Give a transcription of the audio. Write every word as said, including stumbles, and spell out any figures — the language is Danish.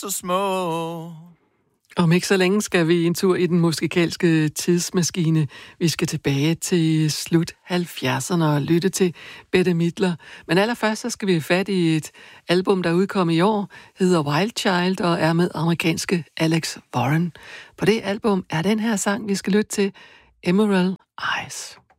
så små. Om ikke så længe skal vi en tur i den musikalske tidsmaskine. Vi skal tilbage til slut halvfjerdserne og lytte til Bette Midler. Men allerførst så skal vi have fat i et album, der udkom i år, hedder Wild Child og er med amerikanske Alex Warren. På det album er den her sang, vi skal lytte til, Emerald Eyes.